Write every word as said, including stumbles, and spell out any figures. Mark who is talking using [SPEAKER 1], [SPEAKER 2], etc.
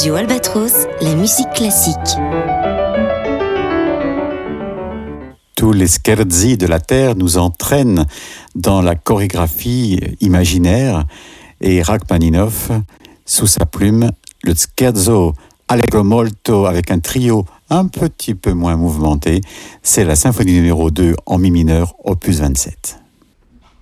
[SPEAKER 1] Radio Albatros, la musique classique.
[SPEAKER 2] Tous les scherzi de la Terre nous entraînent dans la chorégraphie imaginaire et Rachmaninoff, sous sa plume, le scherzo allegro molto avec un trio un petit peu moins mouvementé, c'est la symphonie numéro deux en mi mineur, opus vingt-sept.